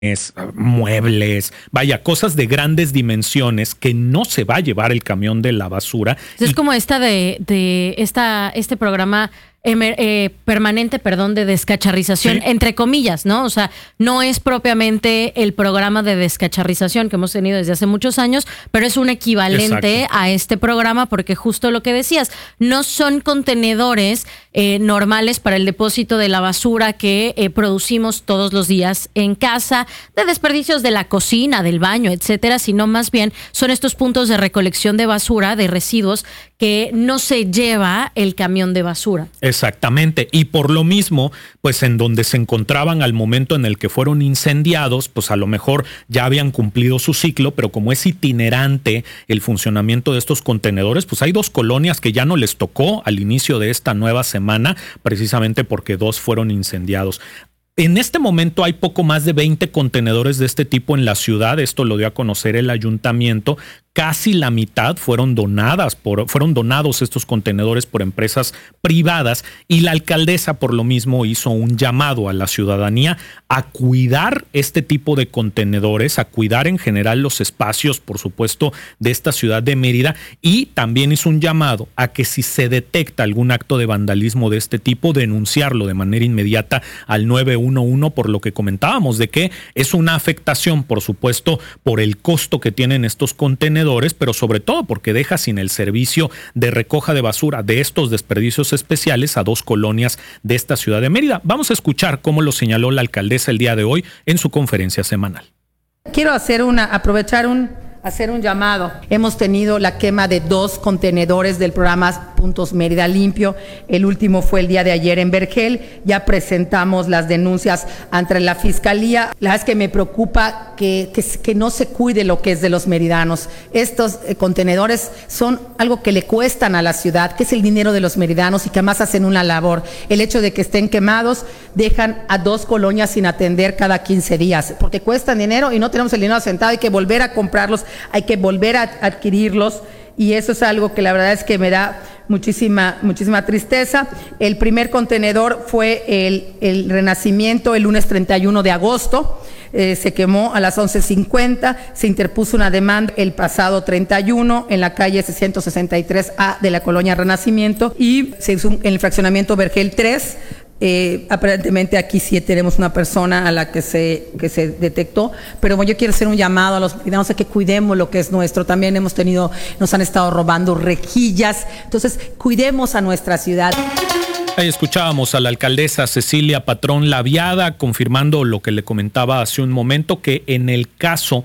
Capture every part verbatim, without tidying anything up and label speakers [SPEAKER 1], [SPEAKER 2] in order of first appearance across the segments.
[SPEAKER 1] Es, muebles, vaya, cosas de grandes dimensiones que no se va a llevar el camión de la basura.
[SPEAKER 2] Es y, como esta de, de esta, este programa emer, eh, permanente, perdón, de descacharrización, sí, entre comillas, ¿no? O sea, no es propiamente el programa de descacharrización que hemos tenido desde hace muchos años, pero es un equivalente, exacto, a este programa, porque justo lo que decías, no son contenedores eh, normales para el depósito de la basura que eh, producimos todos los días en casa, de desperdicios de la cocina, del baño, etcétera, sino más bien son estos puntos de recolección de basura, de residuos, que no se lleva el camión de basura.
[SPEAKER 1] Exactamente, y por lo mismo, pues en donde se encontraban al momento en el que fueron incendiados, pues a lo mejor ya habían cumplido su ciclo, pero como es itinerante el funcionamiento de estos contenedores, pues hay dos colonias que ya no les tocó al inicio de esta nueva semana, precisamente porque dos fueron incendiados. En este momento hay poco más de veinte contenedores de este tipo en la ciudad, esto lo dio a conocer el ayuntamiento. Casi la mitad fueron donadas por, fueron donados estos contenedores por empresas privadas, y la alcaldesa por lo mismo hizo un llamado a la ciudadanía a cuidar este tipo de contenedores, a cuidar en general los espacios, por supuesto, de esta ciudad de Mérida, y también hizo un llamado a que si se detecta algún acto de vandalismo de este tipo, denunciarlo de manera inmediata al nueve uno uno, por lo que comentábamos de que es una afectación, por supuesto, por el costo que tienen estos contenedores, pero sobre todo porque deja sin el servicio de recoja de basura de estos desperdicios especiales a dos colonias de esta ciudad de Mérida. Vamos a escuchar cómo lo señaló la alcaldesa el día de hoy en su conferencia semanal.
[SPEAKER 3] Quiero hacer una, aprovechar un, hacer un llamado. Hemos tenido la quema de dos contenedores del programa Puntos Mérida Limpio. El último fue el día de ayer en Vergel. Ya presentamos las denuncias ante la Fiscalía. La verdad es que me preocupa que, que, que no se cuide lo que es de los meridanos. Estos eh, contenedores son algo que le cuestan a la ciudad, que es el dinero de los meridanos, y que además hacen una labor. El hecho de que estén quemados dejan a dos colonias sin atender cada quince días, porque cuestan dinero y no tenemos el dinero asentado. Hay que volver a comprarlos, hay que volver a adquirirlos, y eso es algo que la verdad es que me da muchísima, muchísima tristeza. El primer contenedor fue el, el Renacimiento el lunes treinta y uno de agosto. Eh, se quemó a las once cincuenta, se interpuso una demanda el pasado treinta y uno en la calle ciento sesenta y tres A de la colonia Renacimiento, y se hizo en el fraccionamiento Vergel tres. Eh, aparentemente aquí sí tenemos una persona a la que se, que se detectó, pero bueno, yo quiero hacer un llamado a los meridanos a que cuidemos lo que es nuestro. También hemos tenido, nos han estado robando rejillas, entonces cuidemos a nuestra ciudad.
[SPEAKER 1] Ahí escuchábamos a la alcaldesa Cecilia Patrón Laviada confirmando lo que le comentaba hace un momento, que en el caso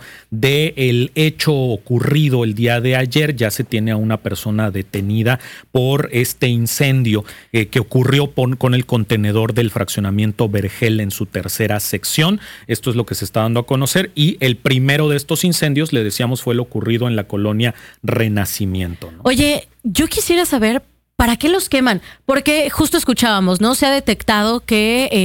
[SPEAKER 1] del hecho ocurrido el día de ayer ya se tiene a una persona detenida por este incendio eh, que ocurrió por, con el contenedor del fraccionamiento Vergel en su tercera sección. Esto es lo que se está dando a conocer, y el primero de estos incendios, le decíamos, fue el ocurrido en la colonia Renacimiento, ¿no?
[SPEAKER 2] Oye, yo quisiera saber ¿para qué los queman? Porque justo escuchábamos, ¿no? Se ha detectado que... Eh,